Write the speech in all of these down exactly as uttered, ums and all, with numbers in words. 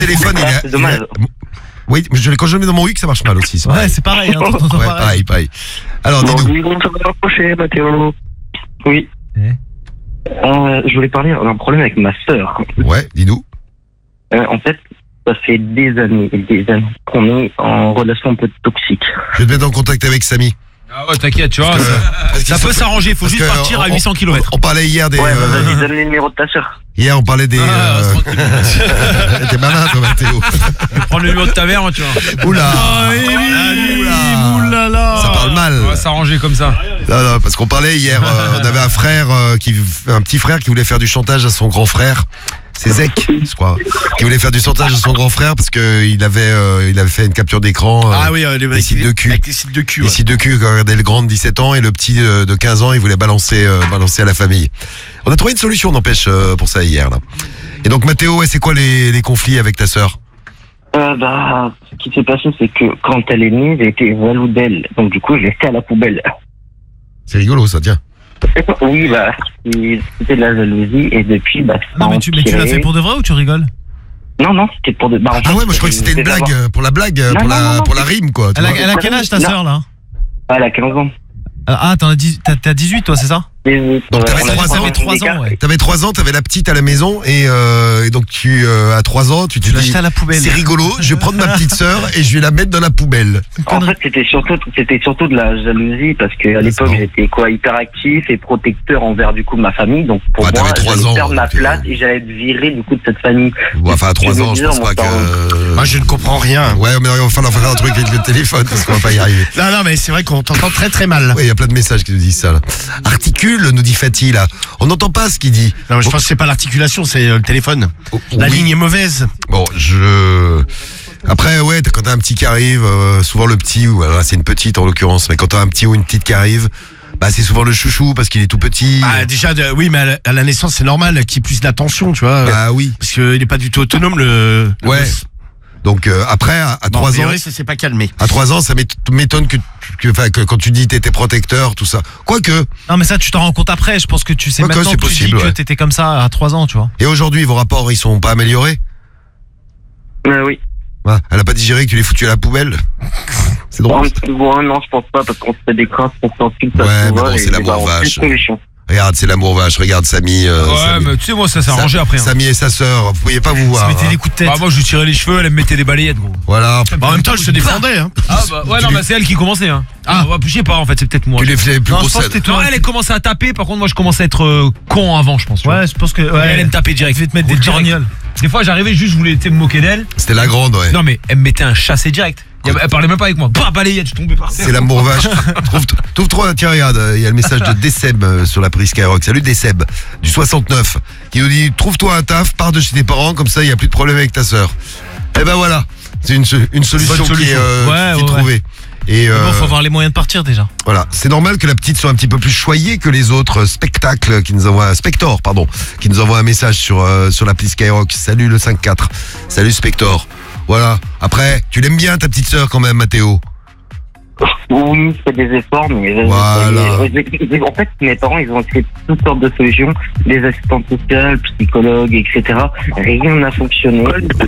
téléphone, il est. C'est dommage. il est- Oui, je, quand je le mets dans mon huc, ça marche mal aussi. C'est Ouais, pareil. c'est pareil. Hein, t'entends Ouais, pareil. pareil, pareil. Alors, Bon, dis-nous. oui, on s'en va rapprocher, Mathéo. Oui. Eh Euh, je voulais parler d'un problème avec ma sœur. Ouais, dis-nous. Euh, en fait, ça fait des années et des années qu'on est en relation un peu toxique. Je vais te mettre en contact avec Samy. Ah ouais, t'inquiète, tu vois, Parce que- ça, parce ça qu'ils peut sont- s'arranger, faut parce juste que partir on- à huit cents on- kilomètres. On parlait hier des. Ouais, euh, vas-y, donne le numéro de ta sœur. Hier, on parlait des. Ah, euh, tranquille. T'es malin, toi, Mathéo. Prends le numéro de ta mère, tu vois. Oula. Oula. Oulala. Ça parle mal. On va s'arranger comme ça. Non, non, parce qu'on parlait hier, euh, on avait un frère, euh, qui, un petit frère qui voulait faire du chantage à son grand frère. C'est Zek, je crois, qui voulait faire du chantage à son grand frère parce que il avait, euh, il avait fait une capture d'écran. euh, Ah oui, euh, les, les sites de cul. Avec les sites de cul. Les ouais. sites de cul, quand regardait le grand de dix-sept ans et le petit de, de quinze ans, il voulait balancer, euh, balancer à la famille. On a trouvé une solution, n'empêche, euh, pour ça hier là. Et donc Mathéo, ouais, c'est quoi les, les conflits avec ta sœur? Euh, bah, ce qui s'est passé, c'est que quand elle est née, j'ai été jaloux d'elle. Donc, du coup, je l'ai fait à la poubelle. C'est rigolo ça, tiens. Oui, bah, c'était de la jalousie et depuis, bah, ça Non, a mais tu, mais tu l'as empiré. fait pour de vrai ou tu rigoles? Non, non, c'était pour de. Bah, en Ah fait, ouais, moi je croyais que c'était une c'est blague, d'abord- euh, pour la blague, euh, Non, pour non, la, non, non. pour la rime quoi. tu Elle a, vois. elle a quel âge ta Non. sœur là? Ah, elle a quinze ans. Ah, t'en as dix- t'as t'as dix-huit toi, c'est ça? Donc, t'avais on a trois trois ans, ans trois d'écart. ans, ouais. T'avais trois ans, t'avais la petite à la maison et, euh, et donc tu euh, à trois ans, tu te Tu l'as dis jeté à la poubelle. c'est rigolo, je vais prendre ma petite sœur et je vais la mettre dans la poubelle. En fait, c'était surtout, c'était surtout de la jalousie parce qu'à Ouais, l'époque, c'est bon. j'étais quoi, hyperactif et protecteur envers du coup ma famille. Donc pour Ouais, moi, t'avais trois j'allais ans, perdre ma donc, euh, place et j'allais être viré du coup de cette famille. Bon, enfin à trois Je ans, me je disais, pense on pas va que. Moi, je ne comprends rien. Ouais, mais il va falloir faire un truc avec le téléphone parce qu'on va pas y arriver. Non, non, mais c'est vrai qu'on t'entend très très mal. Ouais, il y a plein de messages qui nous disent ça là. Articule, nous dit Fatih là. On n'entend pas ce qu'il dit. Non, mais je pense que c'est pas l'articulation, c'est euh, le téléphone. Oh, La oui. ligne est mauvaise. Bon, je. Après, ouais, t'as- quand t'as un petit qui arrive, euh, souvent le petit, ou alors là, c'est une petite en l'occurrence, mais quand t'as un petit ou une petite qui arrive, bah c'est souvent le chouchou parce qu'il est tout petit. Ah, déjà, de- oui, mais à la, à la naissance, c'est normal qu'il y ait plus d'attention, tu vois. Bah oui. Parce qu'il n'est pas du tout autonome, le. le Ouais. gosse. Donc euh, après, à, à Bon, trois a ans, priori, ça s'est pas calmé. à trois ans, ça m'ét- m'étonne que, que, enfin, que quand tu dis t'étais protecteur, tout ça. Quoique. Non, mais ça, tu t'en rends compte après. Je pense que tu sais Ouais, maintenant c'est que tu possible, dis ouais. que t'étais comme ça à trois ans, tu vois. Et aujourd'hui, vos rapports, ils sont pas améliorés. Euh, oui. Ouais, elle a pas digéré que tu l'aies foutu à la poubelle. C'est drôle. Bon, ouais, non, je pense pas parce qu'on se fait des craintes, on s'insulte, ça Ouais, se mais voit bon, et c'est l'amour bah, on fait vache. une solution. Regarde, c'est l'amour vache. Regarde Samy. euh, Ouais, Samy. mais tu sais, moi, ça s'est arrangé après. hein. Samy et sa sœur, vous pouviez pas vous Tu voir. mettais hein. des coups de tête. Bah, moi, je lui tirais les cheveux, elle me mettait des balayettes, gros. Voilà. Bah, en même temps, je te défendais, hein. Ah, bah, ouais, non, bah, c'est elle qui commençait, hein. Ah. Ah, ouais, je sais pas, en fait, c'est peut-être moi. Tu les faisais plus Non, je grosses pense que scènes. c'était toi. Non, elle, elle commençait à taper, par contre, moi, je commençais à être euh, con avant, je pense. tu vois. Ouais, je pense que. Elle, Ouais, elle me tapait direct. je vais te mettre des Direct. torgnoles. Des fois, j'arrivais juste, je voulais tu sais, me moquer d'elle. C'était la grande, ouais. Non, mais elle me mettait un chassé direct. Elle elle parlait même pas avec moi. Bah, balayette, je tombais par terre. C'est l'amour vache. Trouve, trouve trois, tiens, regarde, il y a le message de Deceb euh, sur la prise Skyrock. Salut Deceb, du soixante-neuf, qui nous dit trouve-toi un taf, pars de chez tes parents, comme ça il n'y a plus de problème avec ta sœur. Et ben voilà, c'est une, so- une solution, Bonne qui est, solution. euh, Ouais, qui est ouais, trouvée. Et Mais euh, bon, faut avoir les moyens de partir déjà. voilà, c'est normal que la petite soit un petit peu plus choyée que les autres spectacles qui nous envoient, Spector, pardon, qui nous envoie un message sur euh, sur l'appli Skyrock. Salut le cinq quatre, salut Spector. Voilà. Après, tu l'aimes bien ta petite sœur quand même, Mathéo. Oui, je fais des efforts, mais Voilà. en fait, mes parents, ils ont essayé toutes sortes de solutions, des assistantes sociales, psychologues, et cetera. Rien n'a fonctionné.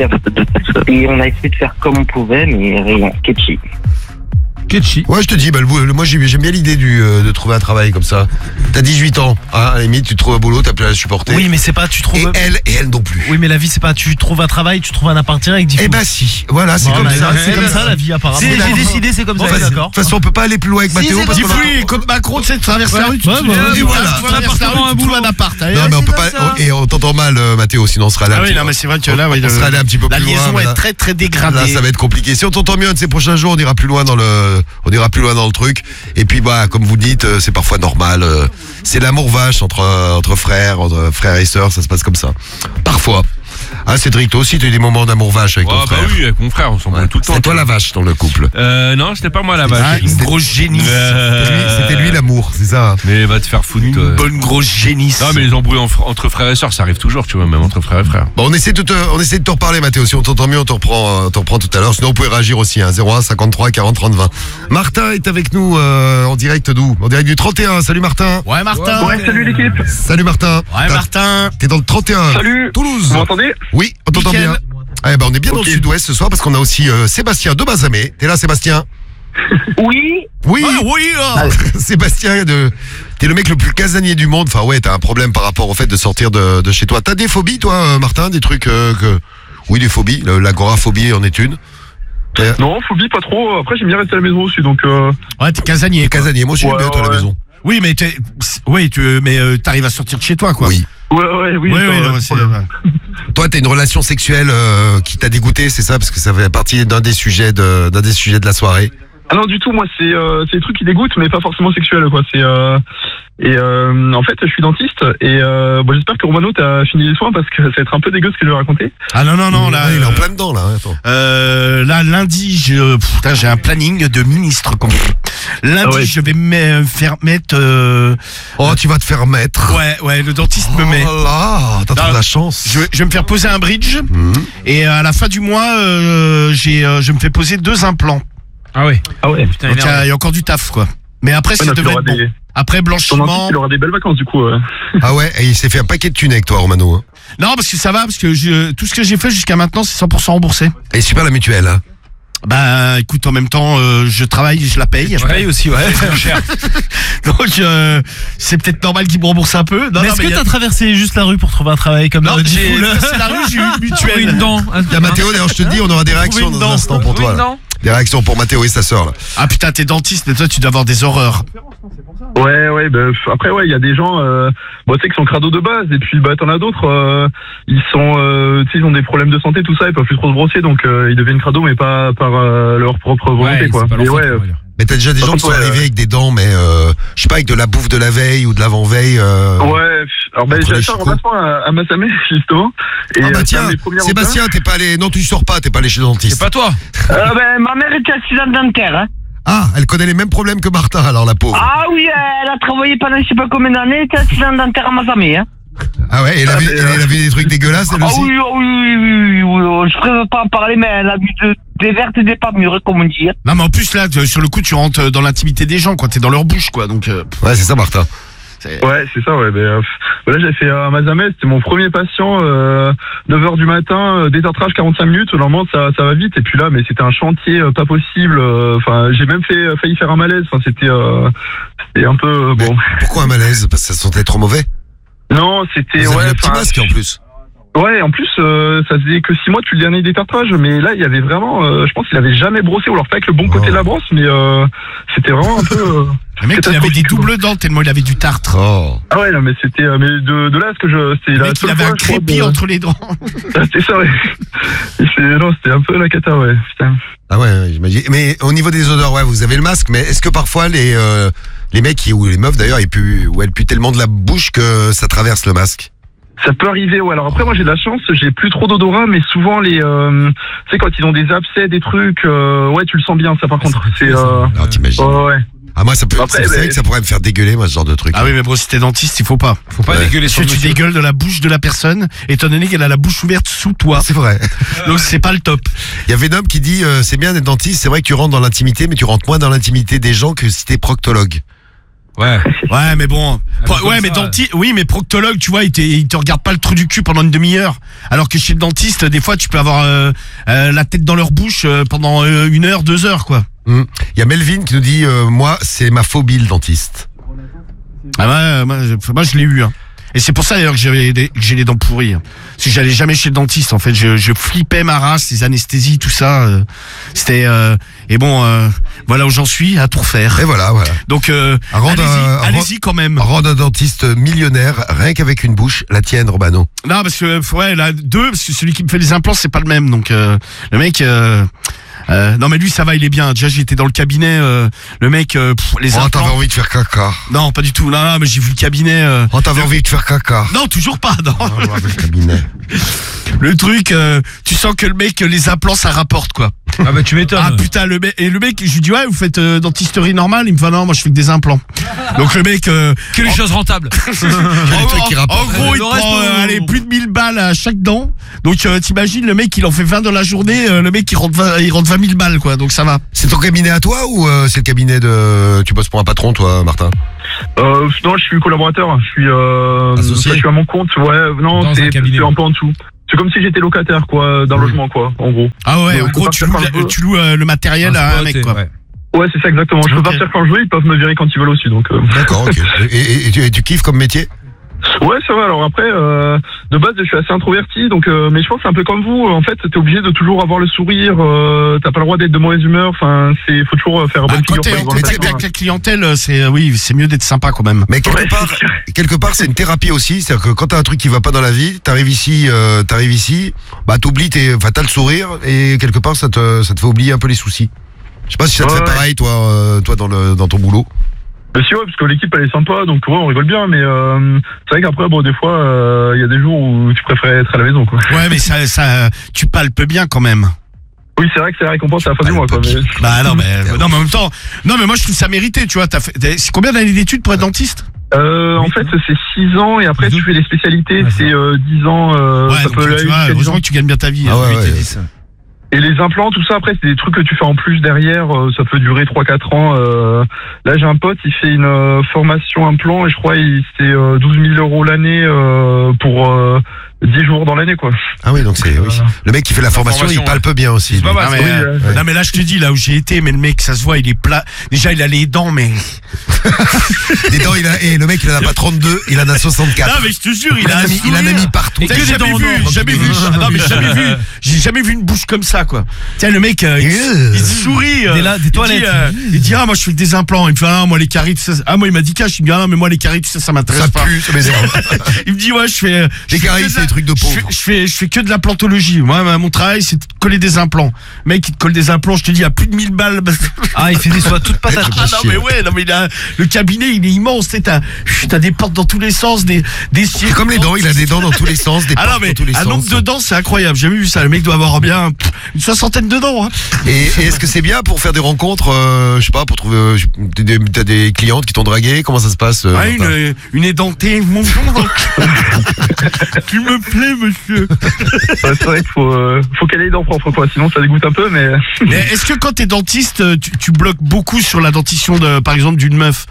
Et on a essayé de faire comme on pouvait, mais rien. Ketchi. Ketchi. Ouais, je te dis, bah, le- le- moi j'ai- j'aime bien l'idée du, euh, de trouver un travail comme ça. T'as dix-huit ans, hein, à la limite, tu trouves un boulot, t'as plus à la supporter. Oui, mais c'est pas. Tu et trouves. elle, et elle non plus. Oui, mais la vie, c'est pas. Tu trouves un travail, tu trouves un appart direct. Eh ben si, voilà, c'est Bon, comme bah, ça. C'est comme ça la vie, apparemment. Si, j'ai décidé, c'est comme Bon, ça. bah, De d'accord. toute façon, on peut pas aller plus loin avec Si, Mathéo c'est parce comme qu'on a- Oui, comme Macron, tu sais, tu traverses la rue, tu Ouais, tu- ouais, tu- ouais, tu- voilà. tu traverses la rue, tu trouves un appart. Allez, Non, mais on allez. peut pas. ça. Et on t'entend mal, euh, Mathéo, sinon on sera là. Ah oui, non, mais c'est vrai que là, oui, on le- sera allé un petit peu la plus loin. liaison mais est là- très très Là, dégradée. ça va être compliqué. Si on t'entend mieux un de ces prochains jours, on ira plus loin dans le, on ira plus loin dans le truc. Et puis, bah, comme vous dites, euh, c'est parfois normal. euh, C'est l'amour vache entre euh, entre frères, entre frères et sœurs, ça se passe comme ça. Parfois. Ah, Cédric, toi aussi, tu as eu des moments d'amour vache avec ton Ah bah frère. oui, avec mon frère, on s'en Ouais. branle tout le temps. C'est toi la vache dans le couple. Euh, non, c'était pas moi la Ah, vache. une grosse génisse. Euh, C'était lui- C'était lui l'amour, c'est ça. hein. Mais va te faire foutre. Une euh. bonne grosse génisse. Non, mais les embrouilles en fr- entre frères et sœurs, ça arrive toujours, tu vois, même entre frères et frères. Bon, on essaie de te, on essaie de te reparler, Mathéo. Si on t'entend mieux, on te reprend, euh, t'en reprend tout à l'heure. Sinon, vous pouvez réagir aussi, hein. zéro un cinquante-trois quarante trente vingt. Martin est avec nous, euh, en direct d'où? En direct du trente et un. Salut Martin. Ouais, Martin. Ouais, salut l'équipe. Salut Martin. Ouais, T'as- Martin. T'es dans le trente et un. Salut. Toulouse. Vous m'entendez? Oui, on t'entend Nickel. bien. Eh ben, on est bien dans Ok. le sud-ouest ce soir parce qu'on a aussi euh, Sébastien de Bazamé. T'es là, Sébastien? Oui, Oui. Ah oui, ah. Sébastien, de... t'es le mec le plus casanier du monde. Enfin ouais, t'as un problème par rapport au fait de sortir de, de chez toi. T'as des phobies, toi, euh, Martin? Des trucs euh, que... Oui, des phobies. Le- L'agoraphobie en est une. T'es Non, phobie pas trop. Après, j'aime bien rester à la maison aussi, donc. Euh... Ouais, t'es casanier. quoi. casanier. Moi aussi, j'aime Ouais, bien être à la ouais. maison. Oui, mais t'es, oui, tu, mais euh, t'arrives à sortir de chez toi, quoi. Oui. Ouais, ouais, oui. Oui, ça, oui, ouais, non, pas de c'est. problème. Toi, t'as une relation sexuelle euh, qui t'a dégoûté, c'est ça? Parce que ça fait partie d'un des sujets de, d'un des sujets de la soirée. Ah non, du tout. Moi, c'est euh, c'est des trucs qui dégoûtent, mais pas forcément sexuels, quoi. C'est euh... et euh, en fait, je suis dentiste et euh, bon, j'espère que Romano t'as fini les soins parce que ça va être un peu dégueu ce que je vais raconter. Ah non, non, non, là. Ah, il est en euh, plein dedans, là. hein, Attends. Euh, là, lundi, je, putain, j'ai un planning de ministre. Comme... Lundi, Ah ouais. je vais me faire mettre. Euh... Oh, tu vas te faire mettre. Ouais, ouais, le dentiste Oh me met. là, t'as trop Non, de la chance. Je, vais- je vais me faire poser un bridge Mhm. et à la fin du mois, euh, j'ai, euh, je me fais poser deux implants. Ah ouais. Ah ouais. Putain, Donc il y, énervé. a il y a encore du taf, quoi. Mais après, Ouais, ça non, tu devrait auras être bon. des... Après Ton blanchiment. dentiste, il aura des belles vacances, du coup. euh. Ah ouais, et il s'est fait un paquet de thunes avec toi, Romano. hein. Non, parce que ça va, parce que je, tout ce que j'ai fait jusqu'à maintenant, c'est cent pour cent remboursé. Et super la mutuelle. Hein. Bah, écoute, en même temps, euh, je travaille, je la paye. Tu payes aussi, ouais. C'est cher. Donc, euh, c'est peut-être normal qu'ils me remboursent un peu. Non, Mais non, est-ce que y a- t'as traversé juste la rue pour trouver un travail comme Non, euh, j'ai Diffoul traversé la rue, j'ai eu une Trouver mutuelle. une dent. Il y a Mathéo, d'ailleurs, je te le dis, on aura des réactions une dans un dent. instant pour toi. Oui, là. non. Des réactions pour Mathéo et sa sœur. Là. Ah putain, t'es dentiste, mais toi, tu dois avoir des horreurs. Ouais, ouais, bah, f- après, ouais, il y a des gens, euh, bon, tu sais, qui sont crado de base, et puis, bah, t'en as d'autres, euh, ils sont, euh, tu sais, ils ont des problèmes de santé, tout ça, ils peuvent plus trop se brosser, donc, euh, ils deviennent crado, mais pas par euh, leur propre volonté, Ouais, quoi. c'est pas Mais leur faute, ouais, on va dire. Mais t'as déjà des Par gens qui contre, sont ouais, arrivés ouais. avec des dents, mais euh, je sais pas, avec de la bouffe de la veille ou de l'avant-veille. Euh... ouais, alors, bah, Entre j'ai les acheté un chicots. remplacement à, à Massamé, justement. Et, Ah euh, bah c'est tiens, un des premiers Sébastien, t'es pas allé. Non, tu sors pas, t'es pas allé chez le dentiste. C'est pas toi. euh, ben, ma mère était accident dentaire. Hein. Ah, elle connaît les mêmes problèmes que Martin, alors la pauvre. Ah oui, elle a travaillé pendant je sais pas combien d'années, elle était accident dentaire à Mazamé. Hein. Ah ouais, elle a, Ah, vu, mais, elle, elle a vu des trucs dégueulasses, elle Ah aussi. oui, oh oui, oui, oui, oui, oui, je préfère pas en parler, mais elle a vu de- des vertes et des pas mûres, comme on dit. Hein. Non, mais en plus, là, tu- sur le coup, tu rentres dans l'intimité des gens, quoi. T'es dans leur bouche, quoi. Donc, euh, Ouais, c'est ça, Martin. c'est- Ouais, c'est ça, ouais. Ben, euh, voilà, j'ai fait à Mazamet, c'était mon premier patient, euh, neuf heures du matin, euh, détartrage quarante-cinq minutes, normalement ça, ça va vite, et puis là, mais c'était un chantier euh, pas possible, euh, enfin, j'ai même fait, euh, failli faire un malaise, enfin, c'était, euh, c'était un peu, euh, bon. Pourquoi un malaise? Parce que ça sentait trop mauvais. Non, c'était, Vous avez ouais, le petit enfin, masque en plus. ouais, en plus, euh, ça faisait que six mois depuis le dernier détartrage, mais là, il y avait vraiment, euh, je pense qu'il avait jamais brossé, ou alors pas avec le bon côté Oh. de la brosse, mais euh, c'était vraiment un peu... euh, Le mec, il avait des catastrophique, quoi. doubles dents, tellement il avait du tartre. Oh. Ah ouais, non, mais c'était, euh, mais de, de là à ce que je... C'était Le la mec, il seule avait fois, un je crois, crépi de- entre les dents. Ah, c'était ça, ouais. Et c'est- non, c'était un peu la cata, ouais. Putain. Ah ouais, ouais, j'imagine. Mais au niveau des odeurs, ouais, vous avez le masque, mais est-ce que parfois les, euh, les mecs qui- ou les meufs d'ailleurs, ils puent, ou elles puent tellement de la bouche que ça traverse le masque? Ça peut arriver, ouais. Alors après, moi, j'ai de la chance, j'ai plus trop d'odorat, mais souvent, les, euh, tu sais, quand ils ont des abcès, des trucs, euh, ouais, tu le sens bien, ça, par contre. C'est, euh, Alors t'imagines. ouais, ouais. Ah moi ça peut, Après, c'est vrai mais- que ça pourrait me faire dégueuler moi ce genre de truc. Ah oui, mais bon, si t'es dentiste, il faut pas. Faut pas Ouais. dégueuler Parce sur que le tu monsieur. dégueules de la bouche de la personne, étant donné qu'elle a la bouche ouverte sous toi. C'est vrai. Donc, c'est pas le top. Il y a Venom qui dit euh, c'est bien d'être dentiste, c'est vrai que tu rentres dans l'intimité, mais tu rentres moins dans l'intimité des gens que si t'es proctologue. Ouais. Ouais, mais bon. Ah, Pro- mais ouais, comme mais ça, denti, oui, mais proctologue, tu vois, il, te- il te regarde pas le trou du cul pendant une demi-heure. Alors que chez le dentiste, des fois, tu peux avoir euh, euh, la tête dans leur bouche euh, pendant euh, une heure, deux heures, quoi. Hum. Il y a Melvin qui nous dit euh, moi c'est ma phobie le dentiste. Ah ouais, moi, je, moi, je l'ai eu. Hein. Et c'est pour ça d'ailleurs que j'ai des- que j'ai les dents pourries. hein. Parce que j'allais jamais chez le dentiste. En fait, je, je flippais ma race, les anesthésies, tout ça. euh, C'était euh, et bon, euh, voilà où j'en suis, à tout refaire. Et voilà, voilà. Donc, euh, À rendre allez-y, un- à allez-y quand même. Rendre un dentiste millionnaire rien qu'avec une bouche, la tienne Robano. Non, parce que ouais, là deux, parce que celui qui me fait les implants, c'est pas le même. Donc euh, le mec. Euh, euh, non mais lui ça va, il est bien. Déjà j'étais dans le cabinet, euh, le mec euh, pff, les Oh implants. t'avais envie de faire caca. Non pas du tout. Non, non mais j'ai vu le cabinet. euh, Oh t'avais envie de faire caca. Non toujours pas. Non. Ah, ouais, le cabinet. Le truc, euh, tu sens que le mec les implants ça rapporte quoi. Ah bah tu m'étonnes. Ah putain le mec et le mec je lui dis ouais vous faites euh, dentisterie normale, il me fait non moi je fais que des implants. Donc le mec euh, Que les choses rentables. Que les trucs qui en, en rapportent. gros il Le prend reste, euh, on- allez, plus de mille balles à chaque dent. Donc euh, t'imagines le mec il en fait vingt dans la journée, euh, le mec il rentre vingt, il rentre vingt mille balles quoi. Donc ça va. C'est ton cabinet à toi ou euh, c'est le cabinet de... Tu bosses pour un patron toi Martin? Euh, non, je suis collaborateur, je suis, euh, Associé. je suis à mon compte, ouais, non, Dans un c'est cabinet. c'est un peu en dessous. c'est comme si j'étais locataire, quoi, d'un logement, quoi, en gros. Ah ouais, Ouais, en je gros, peux tu partir loues, quand je veux. tu loues euh, le matériel à un mec, quoi. Ouais. Ouais, c'est ça, exactement. Je peux Ok. partir quand je veux, ils peuvent me virer quand ils veulent aussi, donc. Euh... D'accord, ok. Et, et- et tu, et tu kiffes comme métier? Ouais, ça va. Alors après, euh, de base, je suis assez introverti, donc, euh, mais je pense que c'est un peu comme vous. En fait, t'es obligé de toujours avoir le sourire. Euh, t'as pas le droit d'être de mauvaise humeur. Enfin, c'est, faut toujours faire Bah, bonne quand figure. t'es pour les quand grands t'es matins. avec la clientèle, c'est oui, c'est mieux d'être sympa quand même. Mais quelque Ouais, part, c'est sûr. quelque part, c'est une thérapie aussi. C'est-à-dire que quand t'as un truc qui va pas dans la vie, t'arrives ici, euh, t'arrives ici, bah t'oublies tes, enfin t'as le sourire et quelque part ça te, ça te fait oublier un peu les soucis. Je sais pas si ça te Ouais, fait ouais. pareil, toi, euh, toi dans le, dans ton boulot. Bah si, ouais, parce que l'équipe elle est sympa, donc ouais, on rigole bien, mais euh, c'est vrai qu'après, bon, des fois, il euh, y a des jours où tu préfères être à la maison, quoi. Ouais, mais ça, ça, tu palpes bien quand même. Oui, c'est vrai que c'est la récompense à la fin du mois, quoi. Mais... Bah non, mais non, mais en même temps, non, mais moi je trouve ça mérité, tu vois. T'as fait, c'est combien d'années d'études pour être dentiste? Euh, en fait, c'est six ans, et après, tu fais les spécialités, c'est euh, dix ans, euh, Ouais, ça donc, peut aller tu vois, jusqu'à dix heureusement ans. que tu gagnes bien ta vie. Ah hein. ouais, huit et ouais. dix. Et les implants, tout ça, après, c'est des trucs que tu fais en plus derrière, euh, ça peut durer trois quatre ans. Euh, là, j'ai un pote, il fait une euh, formation implant, et je crois il c'est euh, douze mille euros l'année euh, pour euh, dix jours dans l'année, quoi. Ah oui, donc c'est, oui. Le mec qui fait la formation, il formation, palpe bien aussi. pas lui. mal, Non mais, oui, euh, ouais. non mais là je te dis, là où j'ai été, mais le mec ça se voit, il est plat. Déjà il a les dents, mais Des dents, il a, et le mec il en a pas trente-deux, il en a soixante-quatre. non mais je te jure, il, Il en a a un mis, il en a sourire. mis partout. Tu sais, j'ai jamais vu, jamais vu, non mais jamais vu, j'ai jamais vu une bouche comme ça quoi. Tiens le mec, euh, il, Euh. il sourit, euh, Des là- des il toilettes. dit, euh, il dit ah moi je fais des implants, il me fait ah moi les caries, tout ça, ah moi il m'a dit cash, il me dit ah non mais moi les caries tout ça ça m'intéresse Ça pas. pue, ça m'énerve. Il me dit ouais je fais euh, je Les fais caries, que de c'est la- des trucs de je fais, pauvres. je fais je fais que de l'implantologie. Moi mon travail c'est de coller des implants. Mec il te colle des implants, je te dis à plus de mille balles. Ah, il fait des soins toute patate. Ah non mais ouais, non mais il a, le cabinet il est immense, tu sais, t'as, t'as des portes dans tous les sens, des des C'est comme les dents, il a des dents dans tous les sens, des Ah non portes mais dans tous les un sens. nombre de dents c'est incroyable, j'ai jamais vu ça. Le mec doit avoir bien pff, une soixantaine de dents. Hein. Et, et est-ce que c'est bien pour faire des rencontres, euh, je sais pas, pour trouver, euh, je- t'as des, t'as des clientes qui t'ont dragué, comment ça se passe euh, Ah, Martin une, une édentée, mon Dieu, tu me plais monsieur. Ouais, c'est vrai qu'il faut, euh, faut qu'elle ait les dents propres, quoi, sinon ça dégoûte un peu, mais... Mais est-ce que quand t'es dentiste, tu, tu bloques beaucoup sur la dentition de, par exemple, d'une meuf?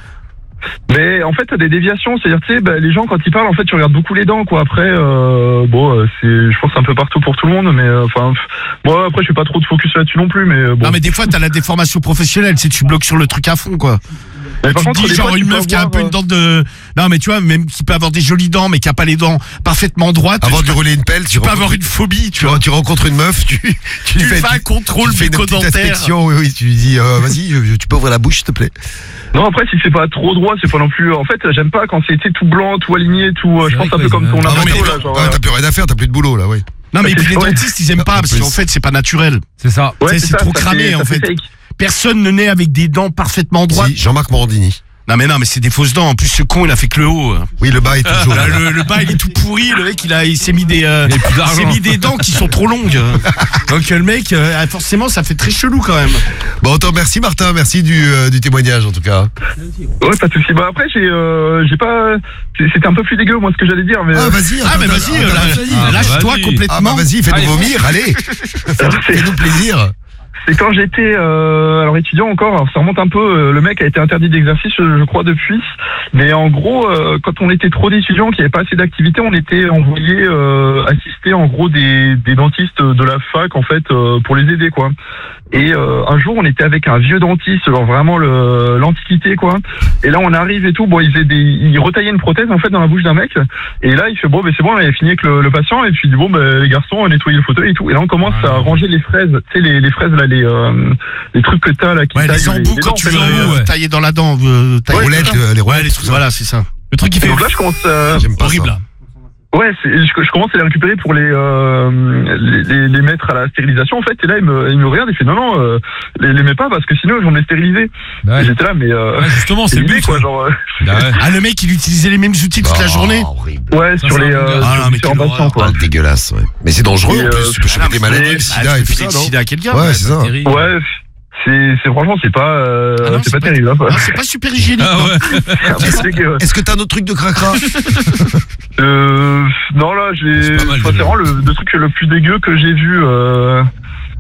Mais en fait, t'as des déviations, c'est-à-dire, tu sais, bah, les gens, quand ils parlent, en fait, tu regardes beaucoup les dents, quoi. Après, euh, bon, euh, c'est, je pense que c'est un peu partout pour tout le monde, mais euh, enfin, moi, après, je fais pas trop de focus là-dessus non plus, mais euh, bon. Non mais des fois t'as la déformation professionnelle, c'est tu bloques sur le truc à fond quoi. Mais Tu te dis des genre fois, tu une peux meuf qui a un avoir, peu une euh, dent de... Non mais tu vois, même qui peut avoir des jolies dents mais qui a pas les dents parfaitement droites. Avant tu de lui rouler une pelle, tu, peux rencontres- avoir une phobie, tu tu, vois. tu rencontres une meuf, tu, tu, Tu lui fais un contrôle tu fais une petite bucco-dentaire. inspection, oui, oui, tu lui dis, euh, vas-y, je- je- tu peux ouvrir la bouche, s'il te plaît. Non, après, si c'est pas trop droit, c'est pas non plus. En fait, j'aime pas quand c'est tu sais, tout blanc, tout aligné, tout. euh, C'est je vrai pense un que peu comme ouais, ton c'est- Ah, implantologie, mais là, genre. ouais, t'as plus rien à faire, t'as plus de boulot, là, oui. Non mais et puis les Ouais. dentistes ils aiment pas En parce plus. qu'en fait c'est pas naturel. C'est ça. Ouais, tu sais, c'est ça, trop ça cramé, fait- en ça fait. fake. Personne ne naît avec des dents parfaitement droites. Si, Jean-Marc Morandini. Non mais non mais c'est des fausses dents. En plus ce con il a fait que le haut. Oui, le bas est toujours Là, là. le, le bas il est tout pourri. Le mec il a il s'est mis des euh, Il a plus il d'argent. s'est mis des dents qui sont trop longues. Donc euh, le mec euh, forcément ça fait très chelou quand même. Bon, attends, merci Martin, merci du, euh, du témoignage, en tout cas. Ouais, pas de souci. Bah après, j'ai, euh, j'ai pas. c'est- C'était un peu plus dégueu, moi, ce que j'allais dire, mais. Ah, euh, vas-y. Ah mais attends, vas-y attends, euh, attends, lâche- vas-y. Ah, bah, lâche-toi vas-y. complètement. Ah, bah vas-y, fais-nous Allez, vomir, allez. c'est- Fais-nous plaisir. C'est quand j'étais euh, alors étudiant encore, alors ça remonte un peu, euh, le mec a été interdit d'exercice je, je crois depuis, mais en gros euh, quand on était trop d'étudiants, qu'il n'y avait pas assez d'activités, on était envoyé euh, assister en gros des, des dentistes de la fac en fait euh, pour les aider quoi. Et euh, un jour on était avec un vieux dentiste, genre vraiment le, l'antiquité quoi, et là on arrive et tout, bon il faisait des, il retaillaient une prothèse en fait dans la bouche d'un mec, et là il fait bon ben c'est bon, là, il a fini avec le, le patient, et puis il dit bon ben les garçons nettoyez le fauteuil et tout, et là on commence à ranger les fraises, tu sais les, les fraises là, les, euh, les trucs que t'as là qui Ouais, taillent les embouts quand dents, tu en fait, veux euh, euh, ouais. tailler dans la dent. Euh, tailler- Les roulettes, euh, les Ouais, roulettes, les trucs, voilà, c'est ça. Le truc qui et fait donc là je commence à, J'aime pas horrible ça. là. ouais c'est, je, je commence à les récupérer pour les, euh, les, les les mettre à la stérilisation en fait, et là il me il me regarde et fait non non euh, les, les mets pas parce que sinon ils vont me les stériliser. Bah Et ouais. j'étais là mais euh, Ouais, justement, c'est le l'idée, but. quoi genre euh, Bah ouais. Ah le mec il utilisait les mêmes outils toute la Oh, journée. horrible. ouais Ça, sur c'est les un euh, bon gars. Ah, sur mais différents quelle patients horreur. quoi. Ah, dégueulasse, ouais. Mais c'est dangereux, Et, en plus. euh, Tu peux choper Ah, des mais maladies, le c'est- sida ah, et tu tout peux ça, filer le non? sida à quelqu'un. Ouais, c'est ça. Terrible. Ouais c'est c'est franchement c'est pas euh, Ah non, c'est c'est pas pas- terrible hein. Non, c'est pas super hygiénique. Ah non. ouais. C'est un peu dégueu, ouais. Est-ce que t'as un autre truc de cracra? Euh, non là j'ai C'est pas mal, enfin, c'est déjà. vraiment le, le truc le plus dégueu que j'ai vu euh,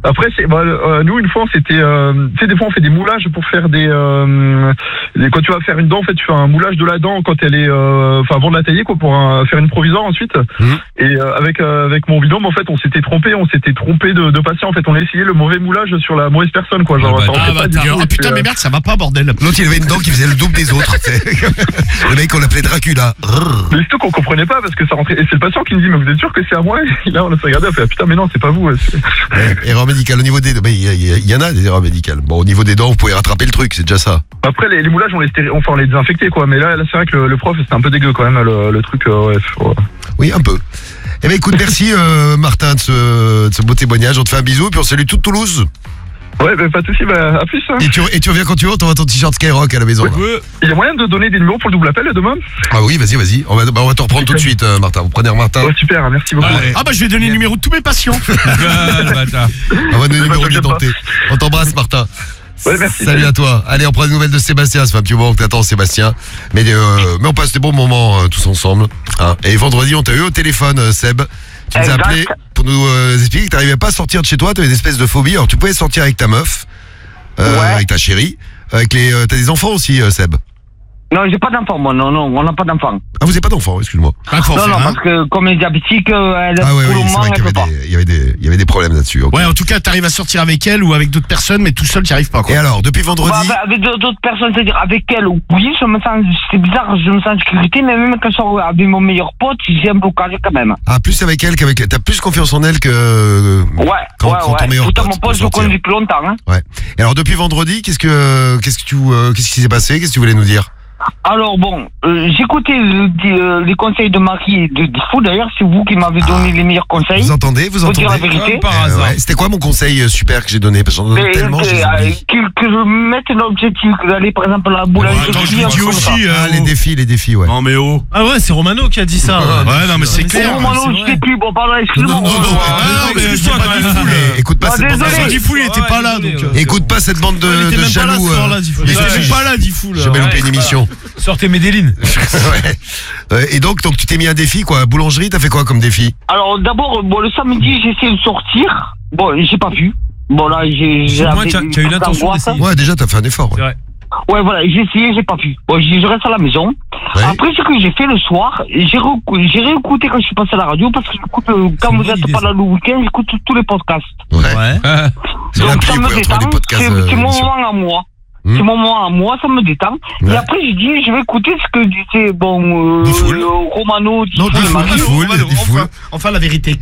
Après, c'est, bah, euh, nous, une fois, c'était, euh, tu sais, des fois, on fait des moulages pour faire des, euh, des- quand tu vas faire une dent, en fait, tu fais un moulage de la dent quand elle est, euh, enfin, avant de la tailler, quoi, pour un- faire une provisoire ensuite. Mhm. Et euh, avec euh, avec mon binôme, en fait, on s'était trompé, on s'était trompé de, de patient. En fait, on a essayé le mauvais moulage sur la mauvaise personne, quoi. Genre, Ah, bah, ça rentrait Ah, pas bah, du t'es- tout, oh, et puis, putain, euh, mais merde, ça va pas, bordel. L'autre, il avait une dent qui faisait le double des autres. C'est- le mec, on l'appelait Dracula. Rrr. Mais surtout qu'on comprenait pas parce que ça rentrait. Et c'est le patient qui me dit, mais vous êtes sûr que c'est à moi? Et là, on a regardé, on fait, ah, putain, mais non, c'est pas vous. ouais, c'est- Ouais, erreur médicale au niveau des, bah, il y, a- il y a- il y en a des erreurs médicales. Bon, au niveau des dents, vous pouvez rattraper le truc, c'est déjà ça. Après, les, les moulages, on les, stéri- enfin, on les désinfectait, quoi. Mais là, là c'est vrai que le, le prof, c'était un peu dégueu quand même, le, le truc. Euh, ouais, ouais. Oui, un peu. Eh ben écoute, merci euh, Martin de ce, de ce beau témoignage. On te fait un bisou, puis on salue toute Toulouse. Ouais, bah, pas de soucis, bah, à plus. Hein. Et tu, et tu reviens quand tu veux, on t'envoie ton t-shirt Skyrock à la maison. là. Il y a moyen de donner des numéros pour le double appel demain? Ah oui, vas-y, vas-y. On va, bah, on va te reprendre tout de suite, euh, Martin. Vous prenez Martin. Oh, super, merci beaucoup. Allez. Ah, bah, je vais donner le numéro de tous mes patients. Ah, le bâtard. On va donner le bah, numéro t'inquiète d'identité. On t'embrasse, Martin. Ouais, merci. Salut à toi. Allez, on prend des nouvelles de Sébastien. Ça fait un petit moment que t'attends Sébastien. Mais, euh, mais on passe des bons moments euh, tous ensemble. Hein. Et vendredi, on t'a eu au téléphone, euh, Seb. Tu nous as Exact. appelé pour nous euh, expliquer que t'arrivais pas à sortir de chez toi. T'avais une espèce de phobie. Alors, tu pouvais sortir avec ta meuf, euh, Ouais. avec ta chérie. Avec les, euh, t'as des enfants aussi, euh, Seb. Non, j'ai pas d'enfant, moi. Non, non, on n'a pas d'enfant. Ah, vous avez pas d'enfants, excuse-moi. Pas faut Non, faire, non, hein. parce que comme elle est diabétique, euh, elle, Ah ouais, pour oui, le c'est moment, vrai elle qu'il y peut avait pas. des, il y avait des, il y avait des problèmes là-dessus. ok. Ouais, en tout cas, t'arrives à sortir avec elle ou avec d'autres personnes, mais tout seul, t'y arrives pas, quoi. Et alors, depuis vendredi, Bah, avec avec d'autres personnes, c'est-à-dire avec elle, oui, je me sens, c'est bizarre, je me sens en sécurité, mais même quand je sors avec mon meilleur pote, j'ai un blocage quand même. ah, plus avec elle qu'avec, t'as plus confiance en elle que, euh, Ouais, Quand- ouais, quand ton ouais. meilleur Pourtant, pote mon peut pote, je le sortir. connais depuis longtemps, hein. ouais. Et alors, depuis vendredi, qu'est-ce que, qu'est-ce que tu, euh, qu'est-ce qui s'est passé? Qu'est-ce que tu voulais nous dire? Alors bon, euh, j'écoutais le- euh, les conseils de Marie et de Diffou. D'ailleurs, c'est vous qui m'avez donné Ah. les meilleurs conseils. Vous entendez? Vous Faut entendez? dire la vérité. Comme par Euh, hasard. ouais. C'était quoi mon conseil euh, super que j'ai donné? Parce que j'en donne Mais, tellement, que, je les euh, oublie. que, que je mette l'objectif d'aller par exemple à la boulangerie. attends, je un vous dis truc comme ça. aussi, euh, Ah, les oh. défis, les défis, ouais. Non, mais oh. Ah ouais, c'est Romano qui a dit ça. Ouais, non, mais c'est Mais clair. Oh, Romano, c'est je vrai. sais plus. Bon, pardon, excuse-moi. Non, non, non, Romano. non, Ah, non, mais excuse-toi, c'est pas quand du même. fou, là. Eh, écoute pas Ah, cette bande de désolé. Ah, Diffoul, il était Ouais, pas là, désolé, donc. ouais. euh, Écoute pas cette bande Il de, était de même pas là jaloux. ce euh. soir-là, Diffoul. Mais Il Ouais, était je- pas là, Diffoul. J'ai jamais Ouais, loupé une émission. Sortez Medellin. Ouais. Euh, Et donc, donc tu t'es mis un défi, quoi. Boulangerie, t'as fait quoi comme défi? Alors d'abord, bon, le samedi, j'ai essayé de sortir. Bon, j'ai pas pu. Bon, là, j'ai. j'ai Au moins, avec tu as- une tu as eu carte l'intention d'angoisse. d'essayer. Ouais, déjà, t'as fait un effort. C'est Ouais. vrai. Ouais, voilà, j'ai essayé, j'ai pas pu. Bon, je je reste à la maison. Ouais. Après, ce que j'ai fait le soir, j'ai recou- j'ai réécouté quand je suis passé à la radio, parce que j'écoute, euh, quand une vous bonne êtes idée, pas ça. là le week-end, j'écoute tous- tous les podcasts. Ouais. Ouais. Ah, Sur Donc l'appli, ça vous me pouvez retrouver détend, des podcasts. c'est euh, c'est mon d'émissions. moment à moi. Hmm. C'est mon moment à moi, ça me détend. Ouais. Et après, j'ai dit, je vais écouter ce que disait, bon, euh, Diffoul. euh, Romano, Non, Diffoul et Diffoul, Marie. Diffoul. Enfin, Diffoul. enfin, enfin, la vérité.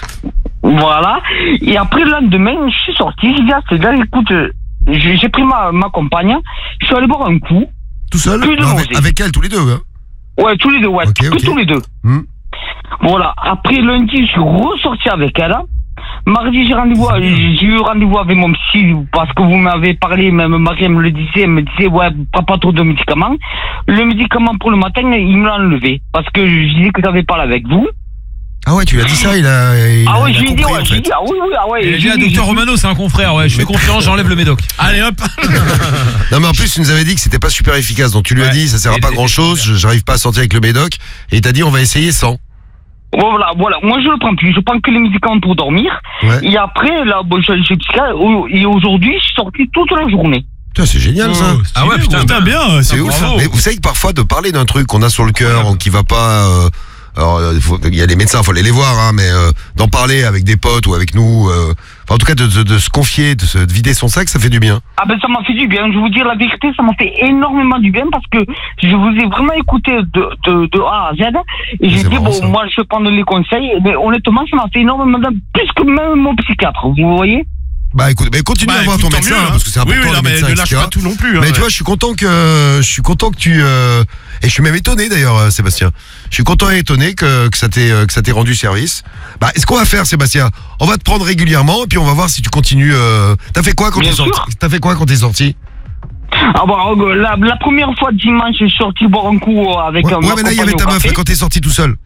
Voilà. Et après, le lendemain, je suis sorti, j'ai dit à ces gars, écoute, euh, j'ai j'ai pris ma, ma compagne, je suis allé boire un coup. Tout seul? Plus de Non, avec, nausées. avec elle, tous les deux, hein. Ouais, tous les deux, ouais. Ok, que ok. tous les deux. Hmm. Voilà. Après, lundi, je suis ressorti avec elle. Mardi, j'ai rendez-vous, j'ai eu rendez-vous avec mon psy parce que vous m'avez parlé, même Marie me le disait, elle me disait, ouais, prends pas trop de médicaments. Le médicament pour le matin, il me l'a enlevé parce que je disais que j'avais parlé avec vous. Ah ouais, tu lui as dit ça, il a. Il Ah a, ouais, il a j'ai dit, compris, ouais, en j'ai fait. dit, ah oui, oui, ah ouais. Il a j'ai dit à dit, docteur j'ai- Romano, c'est un confrère, ouais. Je fais confiance, j'enlève le médoc. Allez, hop. Non, mais en plus, tu nous avais dit que c'était pas super efficace. Donc, tu lui as Ouais. dit, ça sert à Et- pas et- grand chose, j'arrive pas à sortir avec le médoc. Et il t'a dit, on va essayer sans. Voilà, voilà. Moi, je le prends plus. Je prends que les médicaments pour dormir. Ouais. Et après, là, bon, je je suis psychiatre. Et aujourd'hui, je suis sorti toute la journée. Putain, c'est génial, ça. Ah ouais, putain. Putain, bien. C'est ouf. bravo. Mais vous savez que parfois, de parler d'un truc qu'on a sur le cœur, ou qui va pas. euh, alors, euh, il faut- il y a les médecins, faut aller les voir, hein, mais euh, d'en parler avec des potes ou avec nous, euh, enfin, en tout cas, de, de, de se confier, de se de vider son sac, ça fait du bien. Ah ben ça m'a fait du bien, je vais vous dire la vérité, ça m'a fait énormément du bien parce que je vous ai vraiment écouté de, de, de A à Z et j'ai C'est dit marrant, bon ça. moi je vais prendre les conseils, mais honnêtement ça m'a fait énormément de bien, plus que même mon psychiatre, vous voyez. Bah écoute, bah, continue Bah, à voir écoute, ton tant médecin, mieux, hein, hein. parce que c'est Oui, important oui, les non, mais médecins, ne lâche et cetera. pas tout non plus. hein, Mais tu ouais. vois, je suis content que je suis content que tu euh, et je suis même étonné d'ailleurs, euh, Sébastien. Je suis content et étonné que que ça t'ait euh, que ça t'ait rendu service. Bah, est-ce qu'on va faire, Sébastien? On va te prendre régulièrement et puis on va voir si tu continues. Euh... T'as fait quoi quand Bien t'es sorti? sûr. T'as fait quoi quand t'es sorti? Ah bon, euh, la, la première fois dimanche je suis sorti boire un coup euh, avec Ouais, un ouais, mais là il y avait ta meuf. Quand t'es sorti tout seul.